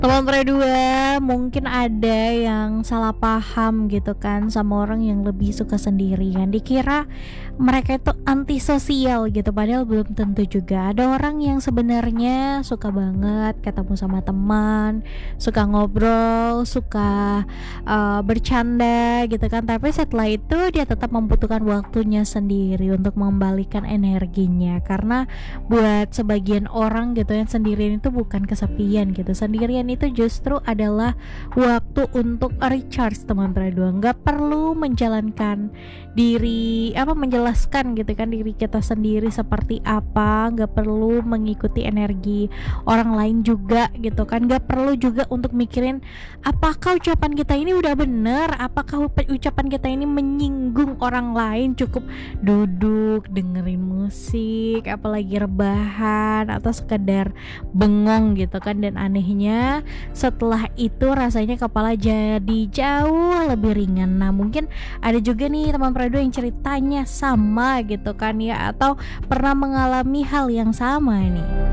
Teman berdua mungkin ada yang salah paham gitu kan sama orang yang lebih suka sendirian. Dikira mereka itu antisosial gitu, padahal belum tentu juga. Ada orang yang sebenarnya suka banget ketemu sama teman, suka ngobrol, suka bercanda gitu kan. Tapi setelah itu dia tetap membutuhkan waktunya sendiri untuk mengembalikan energinya. Karena buat sebagian orang gitu yang sendirian itu bukan kesepian gitu. Sendirian itu justru adalah waktu untuk recharge teman berdua. Nggak perlu menjalankan diri menjelaskan gitu kan diri kita sendiri seperti apa, nggak perlu mengikuti energi orang lain juga gitu kan. Nggak perlu juga untuk mikirin apakah ucapan kita ini udah bener, apakah ucapan kita ini menyinggung orang lain. Cukup duduk dengerin musik, apalagi rebahan atau sekedar bengong gitu kan. Dan anehnya setelah itu rasanya kepala jadi jauh lebih ringan. Nah mungkin ada juga nih teman Prado yang ceritanya sama gitu kan ya, atau pernah mengalami hal yang sama ini.